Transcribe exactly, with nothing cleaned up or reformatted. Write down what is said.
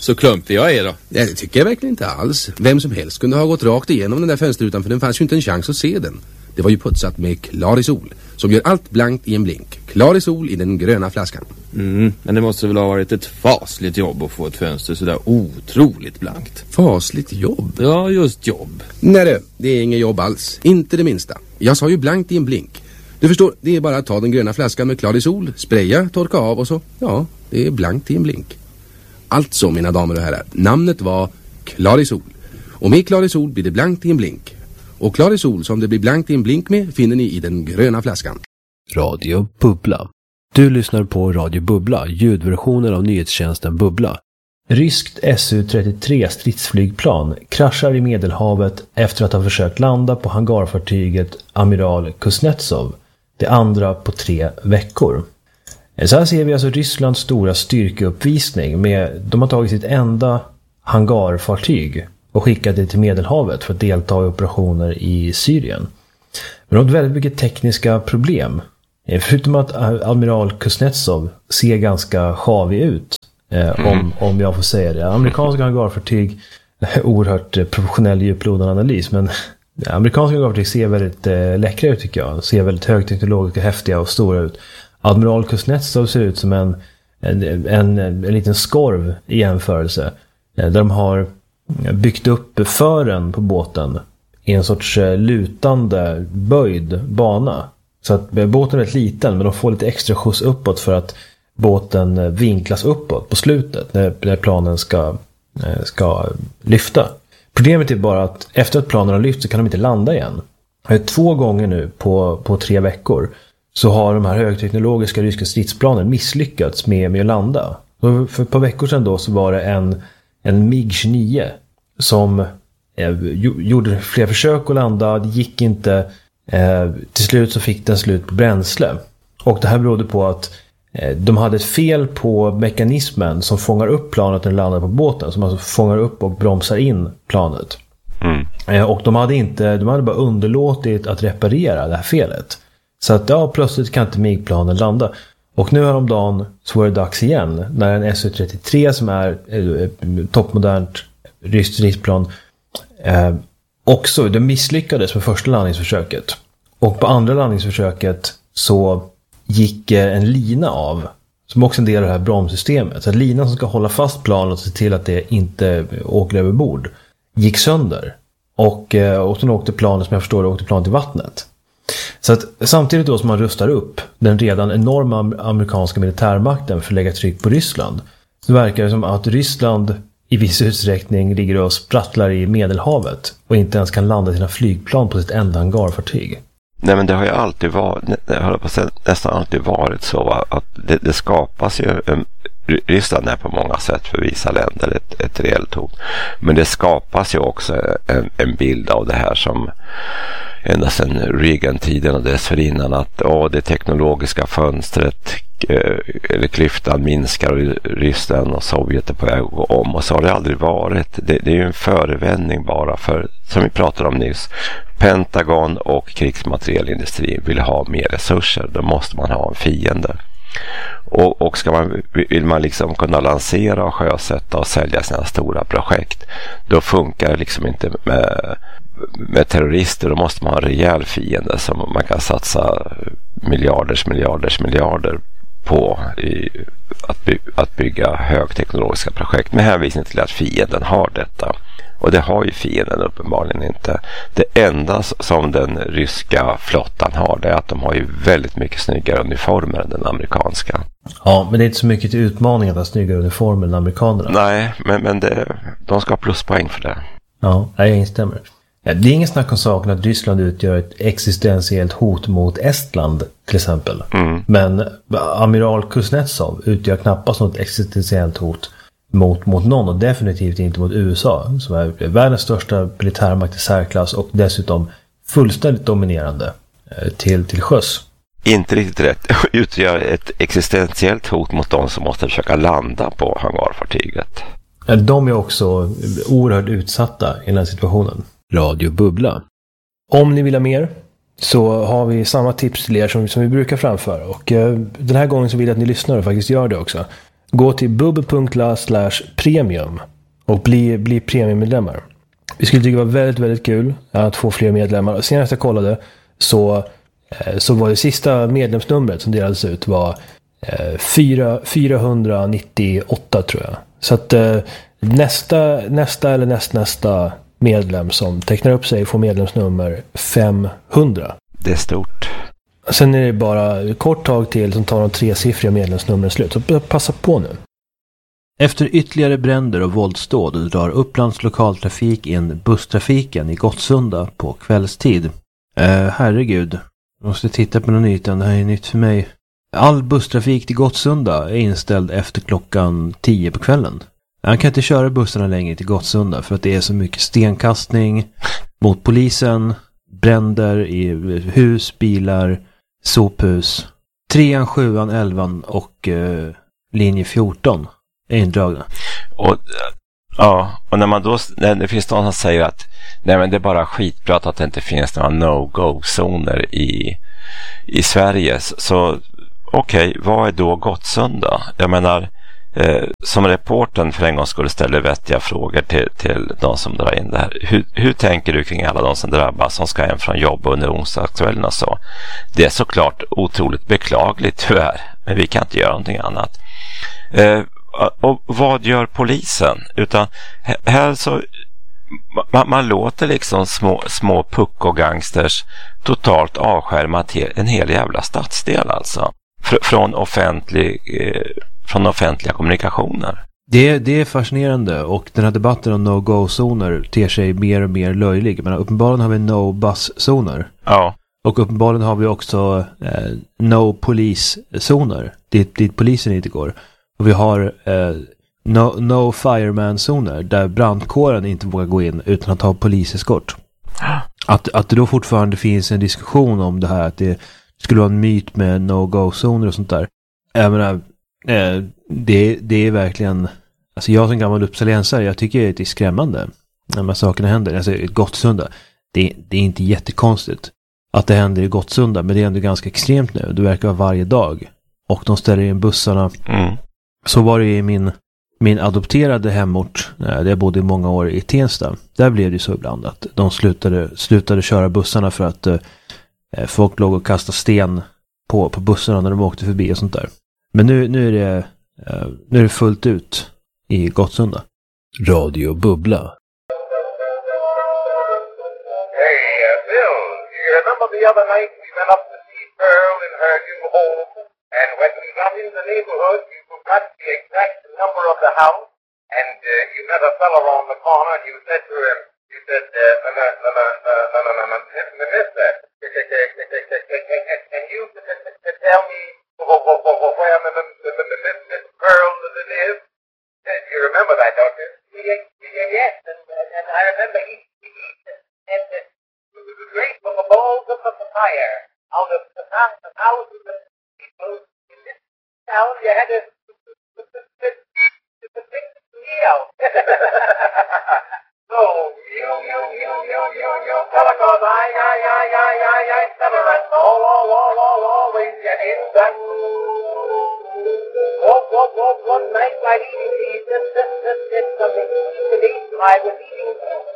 så klumpig jag är då. Nej, det tycker jag verkligen inte alls. Vem som helst kunde ha gått rakt igenom den där fönsterrutan, för den fanns ju inte en chans att se den. Det var ju putsat med Clarisol, som gör allt blankt i en blink. Clarisol i den gröna flaskan. Mm, men det måste väl ha varit ett fasligt jobb att få ett fönster sådär otroligt blankt. Fasligt jobb? Ja, just jobb. Nej det, det är inget jobb alls. Inte det minsta. Jag sa ju blankt i en blink. Du förstår, det är bara att ta den gröna flaskan med Clarisol, spraya, torka av och så. Ja, det är blankt i en blink. Alltså, mina damer och herrar, namnet var Clarisol. Och med Clarisol blir det blankt i en blink. Och Clarisol som det blir blankt i en blink med finner ni i den gröna flaskan. Radio Bubbla. Du lyssnar på Radio Bubbla, ljudversionen av nyhetstjänsten Bubbla. Ryskt S U trettiotre stridsflygplan kraschar i Medelhavet efter att ha försökt landa på hangarfartyget Amiral Kuznetsov, det andra på tre veckor. Så här ser vi alltså Rysslands stora styrkeuppvisning med, de har tagit sitt enda hangarfartyg och skickat det till Medelhavet för att delta i operationer i Syrien. Men de har väldigt mycket tekniska problem. Förutom att Amiral Kuznetsov ser ganska sjavig ut, mm. om, om jag får säga det. Amerikanska hangarfartyg, oerhört professionell djuplodanalys, men amerikanska hangarfartyg ser väldigt eh, läckra ut tycker jag. Ser väldigt högteknologiska, häftiga och stora ut. Admiral Kuznetsov ser ut som en, en, en, en liten skorv i jämförelse. Där de har byggt upp fören på båten i en sorts lutande, böjd bana. Så att båten är rätt liten, men de får lite extra skjuts uppåt för att båten vinklas uppåt på slutet när, när planen ska, ska lyfta. Problemet är bara att efter att planen har lyft så kan de inte landa igen. Två gånger nu på, på tre veckor så har de här högteknologiska ryska stridsplanen misslyckats med, med att landa. Och för ett par veckor sedan då så var det en, en MiG tjugonio som eh, gjorde flera försök att landa. Det gick inte. Eh, till slut så fick den slut på bränsle. Och det här berodde på att eh, de hade ett fel på mekanismen som fångar upp planet när det landar på båten. Som alltså fångar upp och bromsar in planet. Mm. Eh, och de hade, inte, de hade bara underlåtit att reparera det här felet. Så att ja, plötsligt kan inte MiG-planen landa. Och nu häromdagen så var det dags igen. När en S U trettiotre som är eh, toppmodernt ryskt stridsplan eh, också, det misslyckades med första landningsförsöket. Och på andra landningsförsöket så gick eh, en lina av. Som också en del av det här bromssystemet. Så att linan som ska hålla fast planet och se till att det inte åker över bord gick sönder. Och, eh, och sen åkte planet, som jag förstår det, åkte planet i vattnet. Så att samtidigt då som man rustar upp den redan enorma amerikanska militärmakten för att lägga tryck på Ryssland, så verkar det som att Ryssland i viss utsträckning ligger och sprattlar i Medelhavet och inte ens kan landa sina flygplan på sitt enda hangarfartyg. Nej, men det har ju alltid varit, det har på sätt, nästan alltid varit så att det, det skapas ju, um, Ryssland är på många sätt för vissa länder ett, ett reellt hot, men det skapas ju också en, en bild av det här som ända sedan Reagan-tiden och dessförinnan, att åh, det teknologiska fönstret eh, eller klyftan minskar och Ryssland och Sovjet är på väg att gå om, och så har det aldrig varit. Det, det är ju en förevändning bara för, som vi pratade om nyss, Pentagon och krigsmaterielindustrin vill ha mer resurser. Då måste man ha en fiende. Och, och ska man, vill man liksom kunna lansera och sjösätta och sälja sina stora projekt, då funkar det liksom inte med, med terrorister. Då måste man ha en rejäl fiende som man kan satsa miljarders, miljarders, miljarder på i, att, by, att bygga högteknologiska projekt med hänvisning till att fienden har detta. Och det har ju fienden uppenbarligen inte. Det enda som den ryska flottan har, det är att de har ju väldigt mycket snyggare uniformer än den amerikanska. Ja, men det är inte så mycket till utmaning att ha snyggare uniformer än amerikanerna. Nej, men, men det, de ska ha pluspoäng för det. Ja, jag instämmer. Det är ingen snack om saken att Ryssland utgör ett existentiellt hot mot Estland till exempel. Mm. Men Amiral Kuznetsov utgör knappast något existentiellt hot mot, mot någon, och definitivt inte mot U S A som är världens största militärmakt i särklass och dessutom fullständigt dominerande till, till sjöss. Inte riktigt rätt. Utgör ett existentiellt hot mot de som måste försöka landa på hangarfartyget. De är också oerhört utsatta i den här situationen. Radio Bubbla. Om ni vill ha mer så har vi samma tips till er som, som vi brukar framföra. Och eh, den här gången så vill jag att ni lyssnar och faktiskt gör det också. gå till bubbel punkt l a slash premium och bli, bli premiummedlemmar. Vi skulle tycka det var väldigt, väldigt kul att få fler medlemmar. Senast jag kollade så, så var det sista medlemsnumret som delades ut var fyrahundranittioåtta tror jag. Så att nästa, nästa eller nästnästa medlem som tecknar upp sig får medlemsnummer femhundra. Det är stort. Sen är det bara kort tag till som tar de tresiffriga medlemsnumren slut. Så passa på nu. Efter ytterligare bränder och våldsdåd drar Upplands lokaltrafik in busstrafiken i Gottsunda på kvällstid. Eh, herregud, jag måste titta på någon ytan, det här är nytt för mig. All busstrafik till Gottsunda är inställd efter klockan tio på kvällen. Han kan inte köra bussarna längre till Gottsunda för att det är så mycket stenkastning mot polisen, bränder i hus, bilar, sophus. Trean, sjuan, elvan och eh, linje fjorton är indragna. Och, ja, och när man då, när det finns någon som säger att nej, men det är bara skitbra att det inte finns några no-go-zoner i, i Sverige, så okej, okay, vad är då Gottsunda? Jag menar, eh, som reporten för en gång skulle ställa vettiga frågor till, till de som drar in det här. Hur, hur tänker du kring alla de som drabbas, som ska hem från jobb under onsdagskvällen och så? Det är såklart otroligt beklagligt tyvärr, men vi kan inte göra någonting annat. Eh, och vad gör polisen? Utan här så man, man låter liksom små, små pucko-gangsters totalt avskärma till en hel jävla stadsdel alltså. Fr- från, offentlig, eh, från offentliga kommunikationer. Det, det är fascinerande, och den här debatten om no-go-zoner ter sig mer och mer löjlig. Men uppenbarligen har vi no-bus-zoner. Ja. Och uppenbarligen har vi också eh, no-police-zoner, dit, dit polisen inte går. Och vi har eh, no, no fireman-zoner där brandkåren inte vågar gå in utan att ha poliseskort. Att, att det då fortfarande finns en diskussion om det här, att det skulle vara en myt med no-go-zoner och sånt där. Jag menar, eh, det, det är verkligen, alltså jag som gammal uppsalensare, jag tycker det är skrämmande när de här sakerna händer. Alltså Gottsunda, det, det är inte jättekonstigt att det händer i Gottsunda, men det är ändå ganska extremt nu. Det verkar vara varje dag. Och de ställer in bussarna. Mm. Så var det i min, min adopterade hemort, där jag bodde i många år i Tensta. Där blev det så ibland att de slutade, slutade köra bussarna för att eh, folk låg och kastade sten på, på bussarna när de åkte förbi och sånt där. Men nu, nu, är, det, eh, nu är det fullt ut i Gottsunda. Radio Bubbla. Hey, uh, Bill, you remember the other night we went up to see Pearl in her new home? And when we got in the neighborhood, you forgot the exact number of the house, and uh, you met a fellow around the corner, and you said to him, you said, uh, no, no, no, no, no, no, no, no, no, mister, can you tell me where Miss Pearl lives? You remember that, don't you? Yes, and, and I remember he, he, and the great balls of the fire out of the thousands of people in this town. You had to pick me out. So you, you, you, you, you, you fella goes, I, I, I, I, I, I, fella, and all, all, all, all, always get in that. Walk, walk, walk, one night while eating these, this, this, this, this, something to eat, I was eating